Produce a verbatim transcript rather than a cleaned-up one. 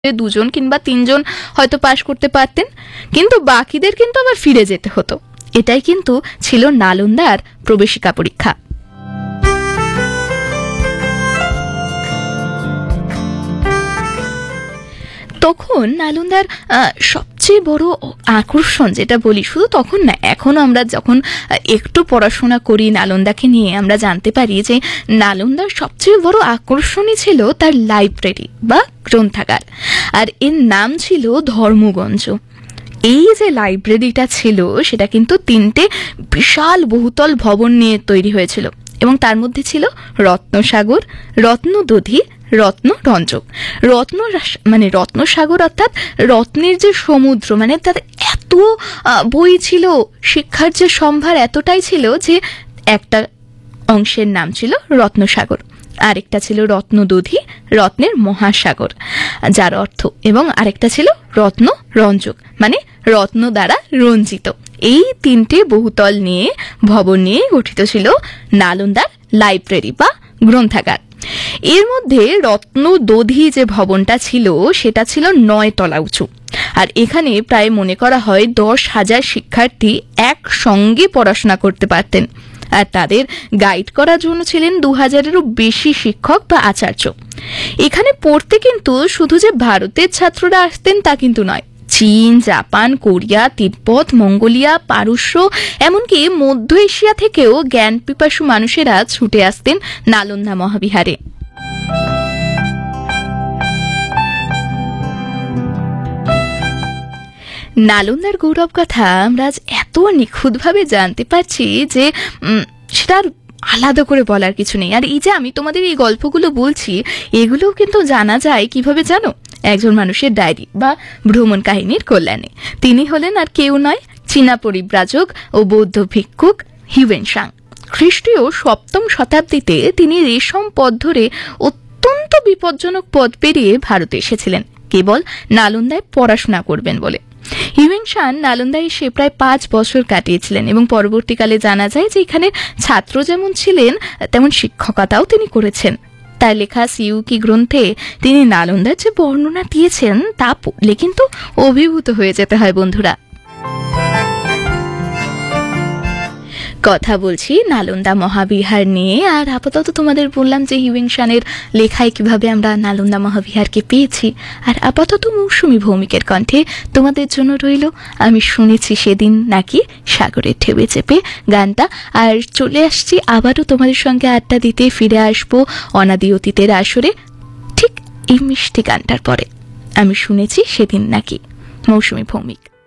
দুজন কিংবা তিনজন হয়তো পাশ করতে পারতেন, কিন্তু বাকিদের কিন্তু আবার ফিরে যেতে হতো। এটাই কিন্তু ছিল নালন্দার প্রবেশিকা পরীক্ষা। তখন নালন্দার সবচেয়ে বড় আকর্ষণ যেটা বলি, শুধু তখন না, এখনো আমরা যখন একটু পড়াশোনা করি নালন্দাকে নিয়ে, আমরা জানতে পারি যে নালন্দার সবচেয়ে বড় আকর্ষণই ছিল তার লাইব্রেরি বা গ্রন্থাগার, আর এর নাম ছিল ধর্মগঞ্জ। এই যে লাইব্রেরিটা ছিল সেটা কিন্তু তিনটে বিশাল বহুতল ভবন নিয়ে তৈরি হয়েছিল, এবং তার মধ্যে ছিল রত্নসাগর, রত্নদধি, রত্ন রঞ্জক। রত্ন মানে রত্নসাগর অর্থাৎ রত্নের যে সমুদ্র, মানে তার এত বই ছিল, শিক্ষার যে সম্ভার এতটাই ছিল যে একটা অংশের নাম ছিল রত্নসাগর, আরেকটা ছিল রত্নদধি, রত্নের মহাসাগর যার অর্থ, এবং আরেকটা ছিল রত্ন রঞ্জক মানে রত্ন দ্বারা রঞ্জিত। এই তিনটে বহুতল নিয়ে ভবন নিয়ে গঠিত ছিল নালন্দার লাইব্রেরি বা গ্রন্থাগার। এর মধ্যে রত্নদধি যে ভবনটা ছিল সেটা ছিল নয় তলা উঁচু, আর এখানে প্রায় মনে করা হয় দশ হাজার শিক্ষার্থী একসঙ্গে পড়াশোনা করতে পারতেন, আর তাদের গাইড করার জন্য ছিলেন দু হাজারেরও বেশি শিক্ষক বা আচার্য। এখানে পড়তে কিন্তু শুধু যে ভারতের ছাত্ররা আসতেন তা কিন্তু নয়, চীন, জাপান, কোরিয়া, তিব্বত, মঙ্গোলিয়া, পারস্য, এমনকি মধ্য এশিয়া থেকেও জ্ঞান পিপাসু মানুষেরা ছুটে আসতেন নালন্দা মহাবিহারে। নালন্দার গৌরব কথা আমরা আজ এত নিখুঁতভাবে জানতে পারছি যে সেটার আলাদা করে বলার কিছু নেই। আর এই যে আমি তোমাদের এই গল্পগুলো বলছি, এগুলোও কিন্তু জানা যায় কিভাবে জানো? একজন মানুষের ডায়েরি বা ভ্রমণ কাহিনীর কল্যাণে। তিনি হলেন আর কেউ নয়, চীনা পরিব্রাজক ও বৌদ্ধ ভিক্ষুক হিউয়েনসাং। খ্রিস্টীয় সপ্তম শতাব্দীতে তিনি রেশম পথ ধরে অত্যন্ত বিপজ্জনক পথ পেরিয়ে ভারতে এসেছিলেন কেবল নালন্দায় পড়াশোনা করবেন বলে। হিউয়েনসাং নালন্দায় এসে প্রায় পাঁচ বছর কাটিয়েছিলেন, এবং পরবর্তীকালে জানা যায় যে এখানে ছাত্র যেমন ছিলেন তেমন শিক্ষকতাও তিনি করেছেন। তার লেখা সিউকি গ্রন্থে তিনি নালন্দার যে বর্ণনা দিয়েছেন তা পড়লে কিন্তু অভিভূত হয়ে যেতে হয় বন্ধুরা। কথা বলছি নালন্দা মহাবিহার নিয়ে, আর আপাতত তোমাদের বললাম যে হিউয়েনসাংয়ের লেখায় কিভাবে আমরা নালন্দা মহাবিহারকে পেয়েছি। আর আপাতত মৌসুমী ভৌমিকের কণ্ঠে তোমাদের জন্য রইল আমি শুনেছি সেদিন নাকি সাগরের ঢেউয়ে চেপে গানটা। আর চলে আসছি আবারও তোমাদের সঙ্গে আড্ডা দিতে, ফিরে আসবো অনাদি অতীতের আসরে ঠিক এই মিষ্টি গানটার পরে। আমি শুনেছি সেদিন নাকি, মৌসুমী ভৌমিক।